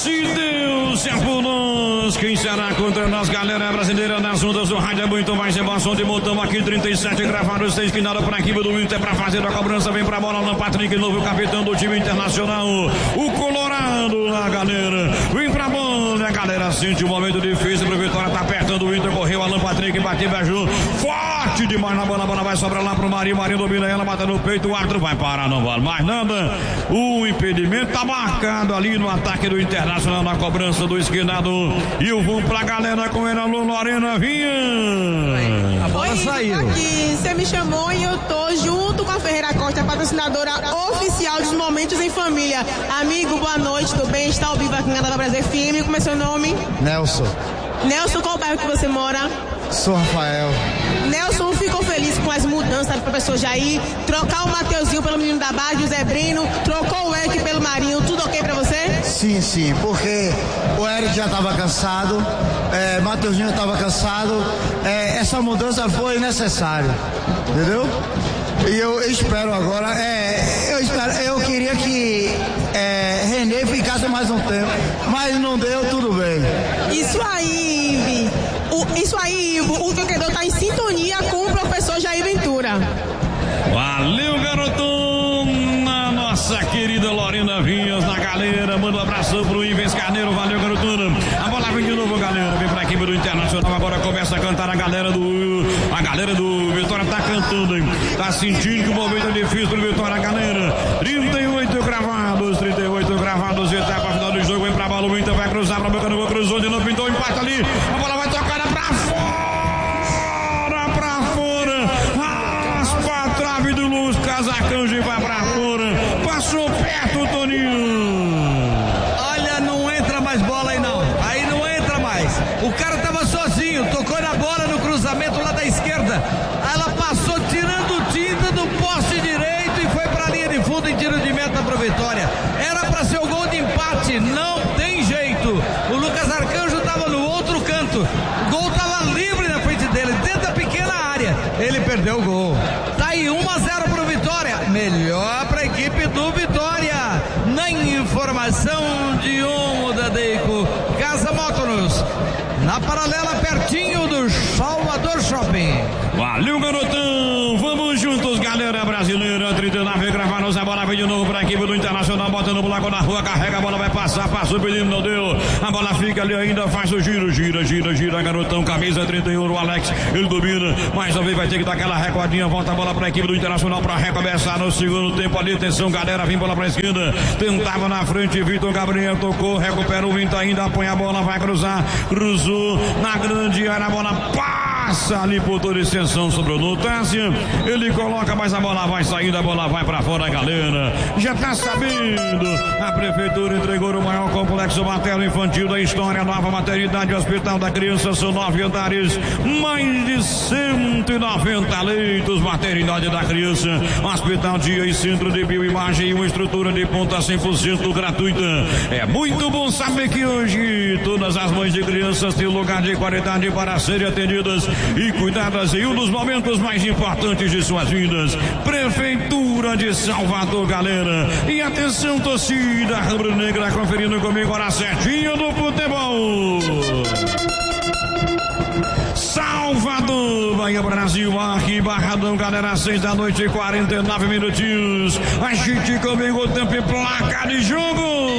Se Deus é por nós, quem será contra nós, galera brasileira nas ondas do rádio é muito mais emoção de montão aqui, 37 gravados, 6 que nada pra equipe do Inter pra fazer a cobrança, vem pra bola, Alan Patrick, novo capitão do time internacional, o Colorado, a galera, vem pra bola, a galera sente um momento difícil pro Vitória, tá apertando o Inter, correu, Alan Patrick, bateu, viajou, forte demais na bola, a bola vai sobrar lá pro Marinho, Marinho domina ela, mata no peito, o árbitro vai parar, não vale mais nada, o impedimento tá marcado ali no ataque do Internacional, na cobrança do esquinado, e eu vou pra galera com ela, Lorena Vinha. A bola saiu. Aqui, você me chamou e eu tô junto com a Ferreira Costa, patrocinadora oficial dos Momentos em Família. Amigo, boa noite, tudo bem? Está ao vivo aqui na Brasil FM. Como é seu nome? Nelson. Nelson, qual bairro que você mora? Sou Rafael. Nelson ficou feliz com as mudanças do professor Jair, trocar o Mateuzinho pelo menino da base, o Zé Brino, trocou o Eric pelo Marinho, tudo ok pra você? Sim, porque o Eric já estava cansado, Mateuzinho já estava cansado, essa mudança foi necessária, entendeu? E eu espero agora, eu queria que René ficasse mais um tempo, mas não deu, tudo bem. Isso aí, Ivo, o torcedor tá em sintonia com o professor Jair Ventura. Valeu, garotão, na nossa querida Lorena Vinhas, na galera, manda um abração pro Ives Carneiro, valeu, garotona. A bola vem de novo, galera, vem pra equipe do Internacional, agora começa a cantar a galera do Vitória tá cantando, hein? Tá sentindo que o momento é difícil pro Vitória, galera. 38 gravados, etapa final do jogo, vem pra bola, o Inter vai cruzar pra boca, não cruzou, de novo, pintou o empate ali, a bola vai tocar pra fora, raspa a trave do Lucas Arcanjo, vai pra fora, passou perto, Toninho. Olha, não entra mais bola aí não, o cara tava sozinho, tocou na bola no cruzamento lá da esquerda, ela passou tirando tinta do poste direito e foi pra linha de fundo em tiro de meta pro Vitória, era pra ser o gol de empate, não tem jeito, o Lucas Arcanjo tava no outro canto, o gol tava livre na frente dele, dentro da pequena área, ele perdeu o gol, tá aí 1-0 pro Vitória, melhor pra equipe do Vitória, na informação de da Deico, Casa Motors, na paralela pertinho do Salvador Shopping. Valeu, garotão, vamos juntos, galera brasileira, 39 gravados, a bola vem de novo pra equipe do Internacional, bota no buraco na rua, carrega, a bola vai passar, passou, pedindo, não deu, a bola fica ali ainda, faz o giro, gira, garotão, camisa 31, o Alex, ele domina, mais uma vez vai ter que dar aquela recordinha, volta a bola pra equipe do Internacional pra recomeçar no segundo tempo ali, atenção, galera, vem bola pra esquerda, tentava na frente, Vitor Gabriel tocou, recupera o Inter ainda, apanha a bola, vai cruzar, cruzou, na grande área, a bola passa ali por toda extensão sobre o Lutácio, ele coloca, mas a bola vai saindo, a bola vai pra fora, galera, já tá sabendo, a prefeitura entregou o maior complexo materno-infantil da história, nova maternidade, hospital da criança, são 9 andares, mais de 190 leitos, maternidade da criança, hospital dia e centro de bioimagem e uma estrutura de ponta 100% gratuita, é muito bom saber que hoje todas as mães de crianças têm lugar de qualidade para serem atendidas e cuidadas em um dos momentos mais importantes de suas vidas. Prefeitura de Salvador, galera. E atenção, torcida rubro-negra, conferindo comigo a certinho do futebol. Salvador, Bahia, Brasil, aqui Barradão, galera, 6 da noite e 49 minutinhos. A gente comigo, tempo e placa de jogo.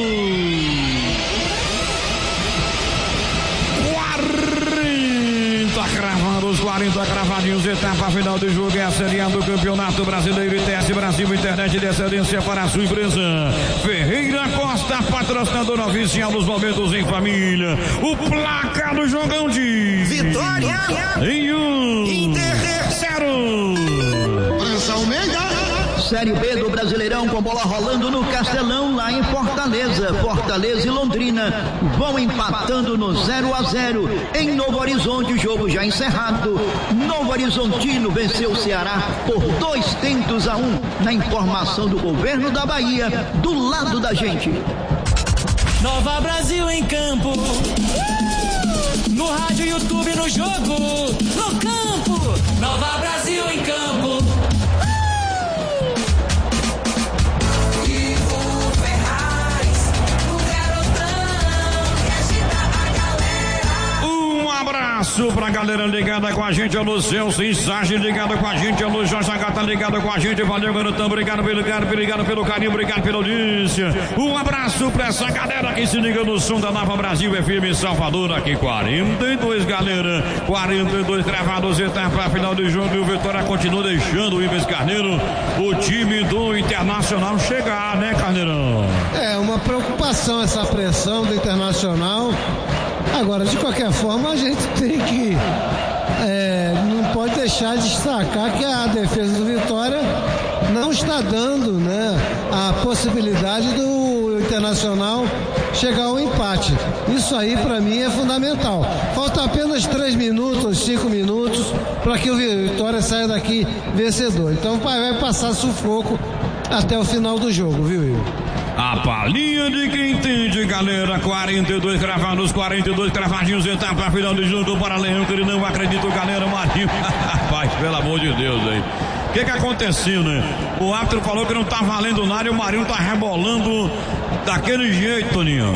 40 cravadinhos, etapa final do jogo, é a Série A do Campeonato Brasileiro e TS Brasil, internet de excelência para a sua empresa. Ferreira Costa, patrocinador oficial dos Momentos em Família. O placar do jogão de Vitória em 1, Inter 0. França Almeida. Série B do Brasileirão com bola rolando no Castelão, lá em Fortaleza. Fortaleza e Londrina vão empatando no 0-0. Em Novo Horizonte, o jogo já encerrado. Novo Horizontino venceu o Ceará por 2-1. Na informação do governo da Bahia, do lado da gente. Nova Brasil em campo. No rádio, YouTube, no jogo. No campo. Nova Brasil em campo. abraço pra galera ligada com a gente, alô Celso Insage ligado com a gente, alô Jorge Agata ligado com a gente, valeu garotão, obrigado pelo carinho, obrigado pela audiência. Um abraço pra essa galera que se liga no som da Nova Brasil FM Salvador, aqui 42 galera, 42 gravados, etapa final do jogo, e o Vitória continua deixando o Ives Carneiro, o time do Internacional chegar, né, Carneirão? É uma preocupação essa pressão do Internacional. Agora, de qualquer forma, a gente tem que não pode deixar de destacar que a defesa do Vitória não está dando, né, a possibilidade do Internacional chegar ao empate. Isso aí para mim é fundamental. Falta apenas 3 minutos, 5 minutos para que o Vitória saia daqui vencedor. Então vai passar sufoco até o final do jogo, viu, Igor? A palhinha de quem entende, galera. 42 cravados, 42 cravadinhos, etapa final do jogo para Leão, que ele não acredita, galera. Marinho, rapaz, pelo amor de Deus, aí. O que aconteceu, né? O árbitro falou que não tá valendo nada e o Marinho tá rebolando daquele jeito, Toninho.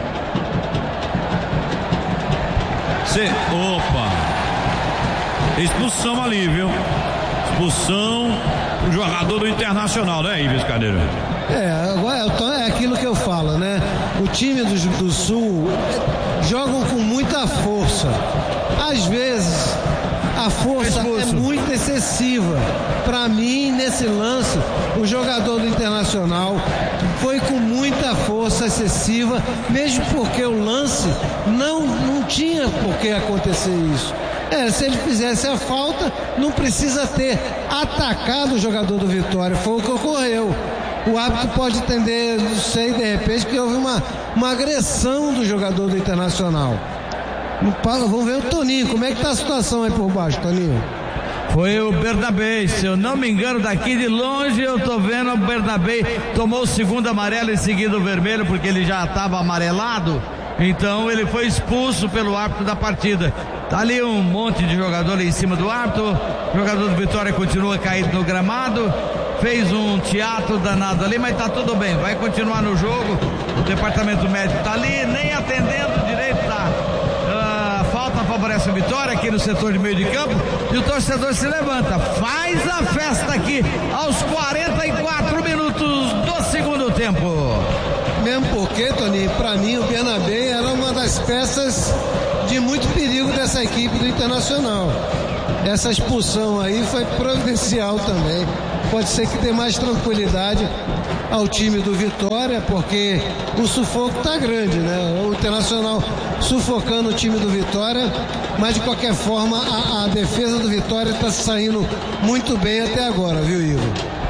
Opa! Expulsão ali, Expulsão pro jogador do Internacional, né, Ives Carneiro? Agora é aquilo que eu falo, né? O time do Sul jogam com muita força. Às vezes a força é muito excessiva. Para mim, nesse lance, o jogador do Internacional foi com muita força excessiva, mesmo porque o lance não tinha por que acontecer isso. Se ele fizesse a falta, não precisa ter atacado o jogador do Vitória. Foi o que ocorreu. O árbitro pode entender, não sei, de repente, que houve uma agressão do jogador do Internacional. Vamos ver o Toninho, como é que tá a situação aí por baixo, Toninho? Foi o Bernabé, se eu não me engano, daqui de longe eu tô vendo o Bernabé tomou o segundo amarelo e seguido o vermelho, porque ele já estava amarelado, então ele foi expulso pelo árbitro da partida. Tá ali um monte de jogador ali em cima do árbitro, o jogador do Vitória continua caído no gramado, fez um teatro danado ali, mas tá tudo bem, vai continuar no jogo, o departamento médico tá ali, nem atendendo direito, tá? Falta favorece a Vitória aqui no setor de meio de campo e o torcedor se levanta, faz a festa aqui aos 44 minutos do segundo tempo. Mesmo porque, Toninho, pra mim o Bernabé era uma das peças de muito perigo dessa equipe do Internacional. Essa expulsão aí foi providencial também. Pode ser que dê mais tranquilidade ao time do Vitória, porque o sufoco tá grande, né? O Internacional sufocando o time do Vitória, mas de qualquer forma a defesa do Vitória tá saindo muito bem até agora, viu, Igor?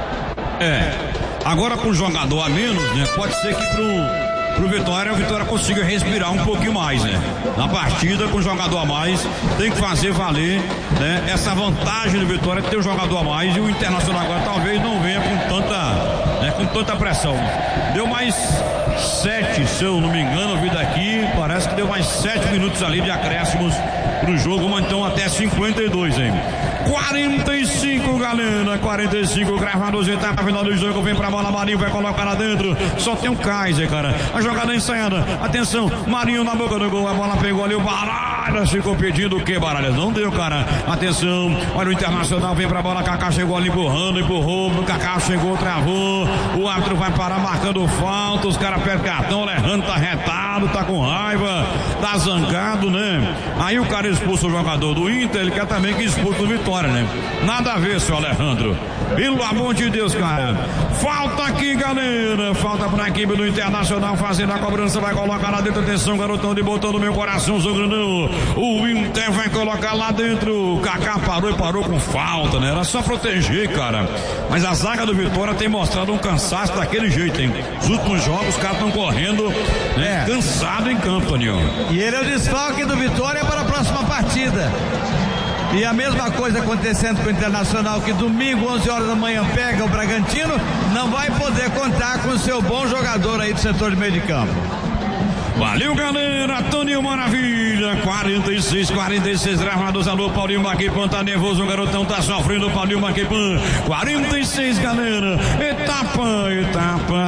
Agora com o jogador a menos, né? Pode ser que pro Vitória, o Vitória consiga respirar um pouquinho mais, né? Na partida, com o jogador a mais, tem que fazer valer, né? Essa vantagem do Vitória de ter um jogador a mais, e o Internacional agora talvez não venha com tanta pressão. Deu mais 7, se eu não me engano, eu vi daqui, parece que deu mais 7 minutos ali de acréscimos pro jogo, mas então até 52, hein? 45, galera, 45 gravados, etapa final do jogo, vem pra bola, Marinho vai colocar lá dentro, só tem o Kaiser, cara, a jogada ensaiada, atenção, Marinho na boca do gol, a bola pegou ali, o Baralhas ficou pedindo o que, Baralhas? Não deu, cara, atenção, olha o Internacional, vem pra bola, Kaká chegou ali empurrando, empurrou, o Kaká chegou, travou, o árbitro vai parar marcando falta, os caras perdem cartão, o Alejandro tá retado, tá com raiva, tá zangado, né? Aí o cara expulsa o jogador do Inter, ele quer também que expulse o Vitória, né? Nada a ver, seu Alejandro. Pelo amor de Deus, cara. Falta aqui, galera. Falta pra equipe do Internacional fazendo a cobrança. Vai colocar lá dentro. Atenção, garotão de botão no meu coração, seu grandão. O Inter vai colocar lá dentro. O Kaká parou com falta, né? Era só proteger, cara. Mas a zaga do Vitória tem mostrado um cansaço daquele jeito, hein? Os últimos jogos, os caras estão correndo, né? Cansado em campo, Toninho. E ele é o desfalque do Vitória para a próxima partida. E a mesma coisa acontecendo com o Internacional, que domingo, 11 horas da manhã, pega o Bragantino, não vai poder contar com o seu bom jogador aí do setor de meio de campo. Valeu, galera, Toninho Maravilha, 46 gravados, alô, Paulinho Maquipan, tá nervoso, o garotão tá sofrendo, Paulinho Maquipan, 46, galera, etapa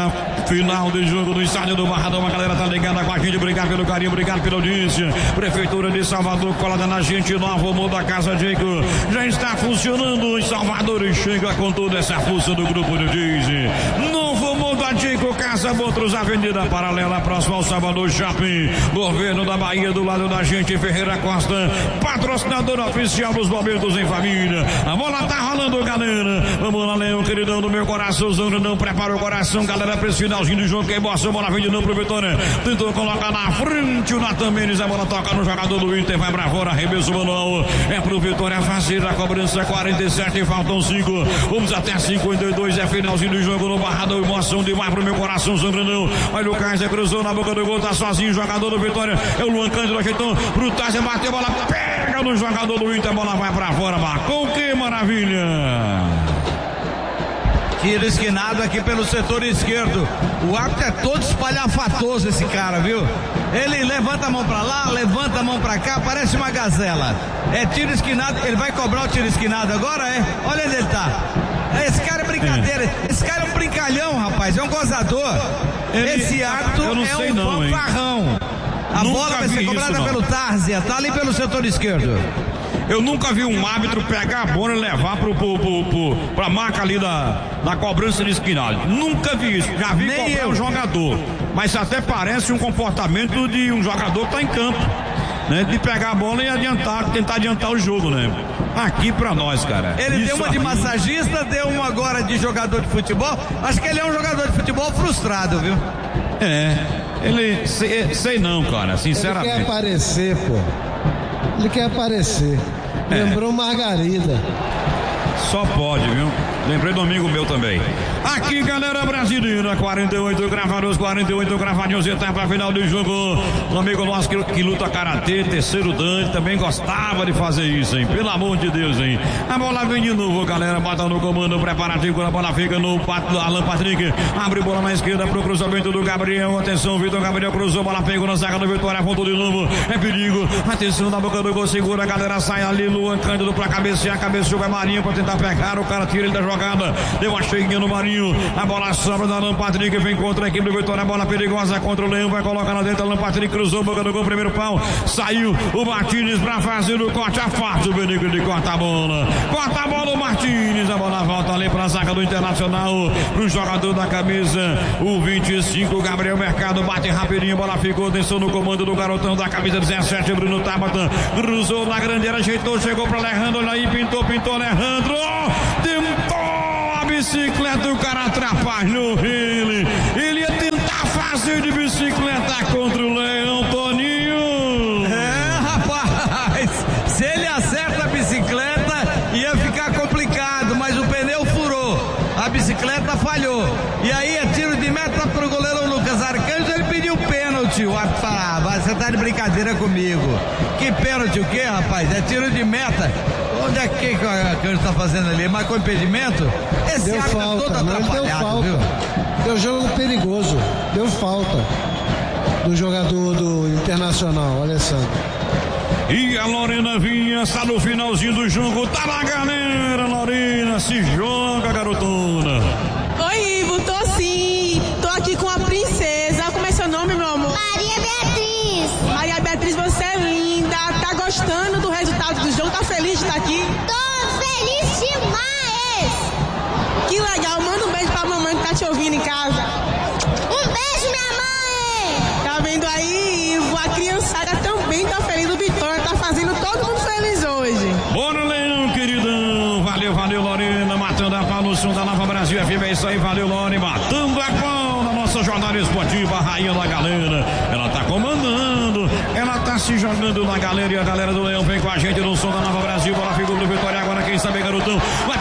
Final de jogo do estádio do Barradão. A galera tá ligada com a gente. Obrigado pelo carinho, obrigado pela audiência. Prefeitura de Salvador, colada na gente. Nova Muda Casa Jacob já está funcionando em Salvador e chega com toda essa força do grupo do Dize. Novo Muda Jacob, Casa Botros, Avenida Paralela, próximo ao Salvador Shopping. Governo da Bahia, do lado da gente. Ferreira Costa, patrocinador oficial dos momentos em família. A bola tá rolando, galera. Vamos lá, Leão, queridão do meu coração. Não prepara o coração, galera, pra esse finalzinho do jogo. Quem bosta, a bola vem de novo pro Vitória. Tentou colocar na frente o Natan Mendes. A bola toca no jogador do Inter, vai pra fora, arremesso manual. É pro Vitória fazer a cobrança. 47, faltam 5. Vamos até 52. É finalzinho do jogo no Barradão. Emoção demais pro meu coração, Sangrandão. Olha o Kaiser, cruzou na boca do gol, tá sozinho. Jogador do Vitória é o Luan Cândido, ajeitou pro Tássio, bateu, bola pega no jogador do Inter. A bola vai pra fora, marcou, que maravilha! Tiro esquinado aqui pelo setor esquerdo. O árbitro é todo espalhafatoso, esse cara, viu? Ele levanta a mão pra lá, levanta a mão pra cá, parece uma gazela. É tiro esquinado, ele vai cobrar o tiro esquinado agora, é? Olha onde ele tá. Esse cara é brincadeira, esse cara é um brincalhão, rapaz, é um gozador. Esse árbitro é um fanfarrão. A bola vai ser cobrada pelo Tárzia, tá ali pelo setor esquerdo. Eu nunca vi um árbitro pegar a bola e levar pra marca ali da cobrança de esquinado. Nunca vi isso. Já vi cobrar um jogador. Mas até parece um comportamento de um jogador que tá em campo, né? De pegar a bola e tentar adiantar o jogo, né? Aqui pra nós, cara. Ele deu uma de massagista, deu uma agora de jogador de futebol. Acho que ele é um jogador de futebol frustrado, viu? Ele sei não, cara, sinceramente. Ele quer aparecer, pô. Ele quer aparecer. Lembrou Margarida. Só pode, viu? Lembrei do amigo meu também. Aqui, galera brasileira, 48 gravados, 48 gravadinhos, etapa final do jogo. Um amigo nosso que luta karatê, terceiro dan, também gostava de fazer isso, hein? Pelo amor de Deus, hein? A bola vem de novo, galera, bota no comando, preparativo, a bola fica no Alan Patrick, abre bola na esquerda pro cruzamento do Gabriel, atenção, Vitor Gabriel cruzou, bola pegou na zaga do Vitória, voltou de novo, é perigo, atenção na boca do gol, segura, a galera sai ali, Luan Cândido pra cabecear, cabeceou, é Marinho pra tentar pegar, o cara tira ele da jogada, deu uma cheguinha no Marinho, a bola sobra da Alan Patrick, vem contra a equipe do Vitória, a bola perigosa contra o Leão, vai colocar lá dentro, Alan Patrick cruzou, boca do gol, primeiro pau, saiu o Martínez pra fazer o corte, afasta o Benigno de corta a bola o Martínez, a bola volta ali pra zaga do Internacional, pro jogador da camisa, o 25, Gabriel Mercado, bate rapidinho, a bola ficou, atenção no comando do garotão da camisa 17, Bruno Tabata, cruzou na grande área, ajeitou, chegou pra Alejandro, olha aí, pintou, Alejandro, tentou a bicicleta, o cara atrapalhou ele ia tentar fazer de bicicleta contra o Leão, Toninho. Rapaz, se ele acerta a bicicleta, ia ficar complicado, mas o pneu furou, a bicicleta falhou, e aí é tiro de meta pro goleiro Lucas Arcanjo, ele pediu pênalti, o árbitro falava, você tá de brincadeira comigo, que pênalti o quê, rapaz, é tiro de meta, onde é que o Arcanjo tá fazendo ali, marcou impedimento? Esse deu árbitro falta, é todo atrapalhado, deu falta, viu? Deu jogo perigoso, deu falta do jogador do Internacional, Alessandro. E a Lorena Vinha está no finalzinho do jogo, tá na galera, Lorena, se joga, garotona. Oi, Ivo, tô sim, tô aqui com a princesa, como é seu nome, meu amor? Maria Beatriz. Maria Beatriz, você é linda, tá gostando do resultado do jogo, tá feliz de estar aqui? Tô feliz demais. Que legal, manda um beijo pra mamãe que tá te ouvindo em casa. Um beijo, minha mãe. Tá vendo aí, Ivo, a criançada também tá feliz, o Vitória tá fazendo todo mundo feliz hoje. Bora, Leão, queridão, valeu, Lorena, matando a pau no som da Nova Brasil FM, é isso aí, valeu, Lorena, matando a pau na nossa jornada esportiva, a rainha da galera, ela tá comandando, ela tá se jogando na galera, e a galera do Leão vem com a gente no som da Nova Brasil, bola figura do Vitória, agora quem sabe, garotão, vai